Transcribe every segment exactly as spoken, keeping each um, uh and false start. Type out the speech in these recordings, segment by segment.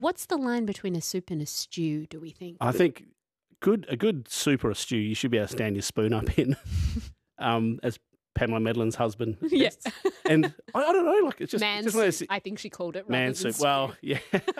What's the line between a soup and a stew, do we think? I think good a good soup or a stew, you should be able to stand your spoon up in, um, as Pamela Medlin's husband. Yes. And I, I don't know, like it's just, Man just one of soup, those, I think she called it. man rather than soup. Well, stew. yeah,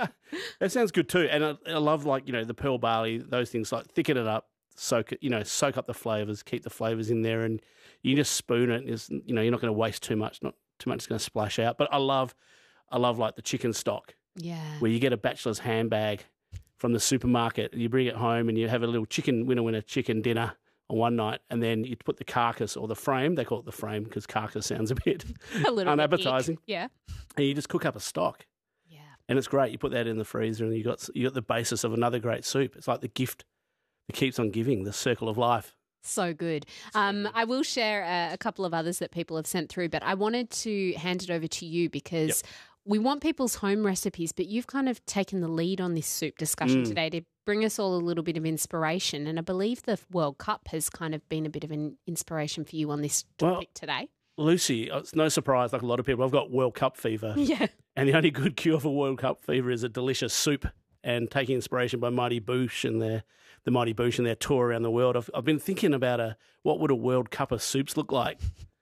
that sounds good too. And I, I love like you know the pearl barley, those things like thicken it up, soak it, you know, soak up the flavors, keep the flavors in there, and you just spoon it. And it's, you know, you're not going to waste too much. Not too much is going to splash out. But I love, I love like the chicken stock. Yeah. Where you get a bachelor's handbag from the supermarket, you bring it home and you have a little chicken, winner winner chicken dinner on one night, and then you put the carcass or the frame, they call it the frame because carcass sounds a bit A little unappetising, bit yeah. and you just cook up a stock. Yeah. And it's great. You put that in the freezer and you got you got the basis of another great soup. It's like the gift that keeps on giving, the circle of life. So good. Um, I will share a, a couple of others that people have sent through, but I wanted to hand it over to you because Yep. we want people's home recipes, but you've kind of taken the lead on this soup discussion Mm. today to bring us all a little bit of inspiration. And I believe the World Cup has kind of been a bit of an inspiration for you on this topic Well, today. Lucy, it's no surprise, like a lot of people, I've got World Cup fever. Yeah. And the only good cure for World Cup fever is a delicious soup, and taking inspiration by Mighty Boosh and their the Mighty Boosh and their tour around the world. I've, I've been thinking about a what would a World Cup of soups look like?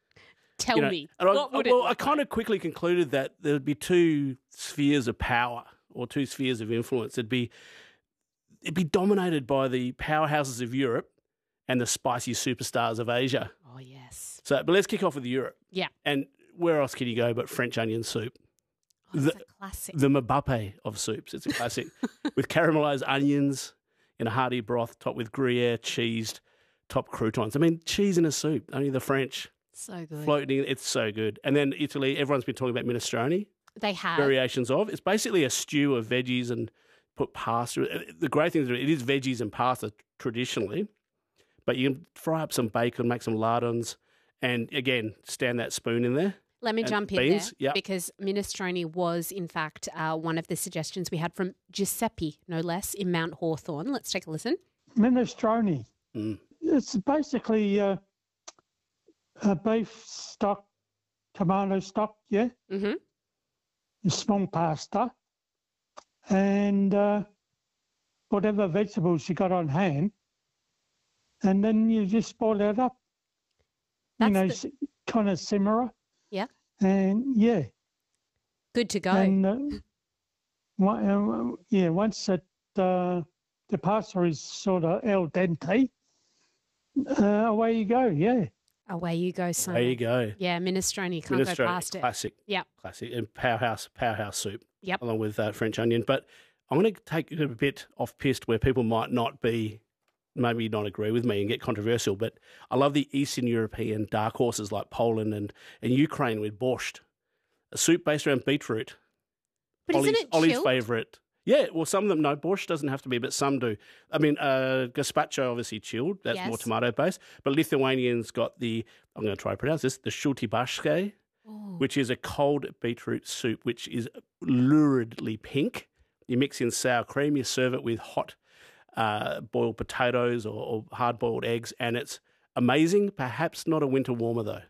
Tell You know, me. and I, What would well, it look I kind like? of quickly concluded that there'd be two spheres of power or two spheres of influence. It'd be it'd be dominated by the powerhouses of Europe and the spicy superstars of Asia. Oh, yes. So, but let's kick off with Europe. Yeah. And where else can you go but French onion soup? Oh, it's The- a classic. The Mbappe of soups. It's a classic. With caramelised onions in a hearty broth topped with Gruyere, cheesed, top croutons. I mean, cheese in a soup. Only the French so good. floating. It's so good. And then Italy, everyone's been talking about minestrone, They have. variations of. It's basically a stew of veggies and put pasta. The great thing is it is veggies and pasta traditionally, but you can fry up some bacon, make some lardons, and again, stand that spoon in there. Let me And jump in beans, there yep. because minestrone was, in fact, uh, one of the suggestions we had from Giuseppe, no less, in Mount Hawthorn. Let's take a listen. Minestrone. Mm. It's basically uh, a beef stock, tomato stock, yeah, Mm-hmm. small pasta, and uh, whatever vegetables you got on hand, and then you just boil it up. That's you know, the- s kind of simmer. Yeah. And yeah, Good to go. and uh, one- uh, yeah, once it uh, the pasta is sort of al dente, uh, away you go. Yeah. Away you go, son. There you go. Yeah, minestrone. Can't go Minestrone, past it. classic. Yep. Classic. And powerhouse, powerhouse soup. Yep. Along with uh, French onion. But I'm going to take it a bit off piste where people might not be, maybe not agree with me and get controversial, but I love the Eastern European dark horses like Poland and, and Ukraine with borscht, a soup based around beetroot. But Ollie's, isn't it Ollie's chilled? favourite. Yeah, well, some of them, no, borscht doesn't have to be, but some do. I mean, uh, gazpacho, obviously chilled. That's more Yes. tomato-based. But Lithuanians got the, I'm going to try to pronounce this, the shultibashke, Ooh. which is a cold beetroot soup, which is luridly pink. You mix in sour cream, you serve it with hot uh, boiled potatoes or, or hard-boiled eggs, and it's amazing. Perhaps not a winter warmer, though.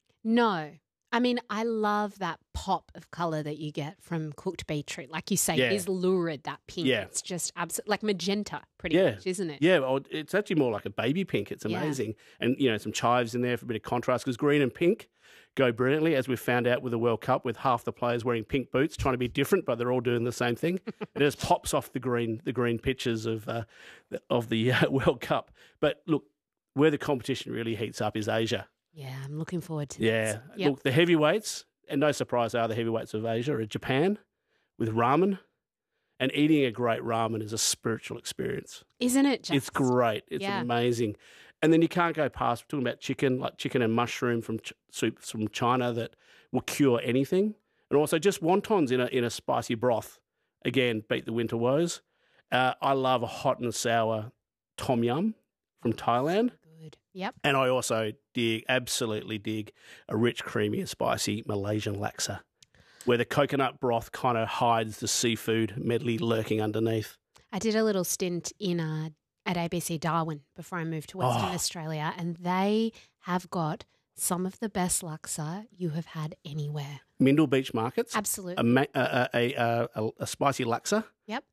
No. I mean, I love that pop of colour that you get from cooked beetroot. Like you say, Yeah. it is lurid, that pink. Yeah. It's just absolutely like magenta, pretty Yeah. much, isn't it? Yeah, well, it's actually more like a baby pink. It's Yeah. amazing. And, you know, some chives in there for a bit of contrast because green and pink go brilliantly, as we found out with the World Cup, with half the players wearing pink boots, trying to be different, but they're all doing the same thing. It just pops off the green the green pictures of, uh, of the uh, World Cup. But, look, where the competition really heats up is Asia. Yeah, I'm looking forward to Yeah. this. Yep. Look, the heavyweights, and no surprise they are the heavyweights of Asia, are Japan with ramen. And eating a great ramen is a spiritual experience. Isn't it just? It's great. It's Yeah. amazing. And then you can't go past, we're talking about chicken, like chicken and mushroom from ch- soups from China that will cure anything. And also just wontons in a, in a spicy broth. Again, beat the winter woes. Uh, I love a hot and sour tom yum from Thailand. Good. Yep. And I also dig, absolutely dig, a rich, creamy and spicy Malaysian laksa, where the coconut broth kind of hides the seafood medley lurking underneath. I did a little stint in uh, at A B C Darwin before I moved to Western Oh. Australia, and they have got some of the best laksa you have had anywhere. Mindle Beach Markets. Absolutely. A, ma- a, a, a, a, a spicy laksa. Yep.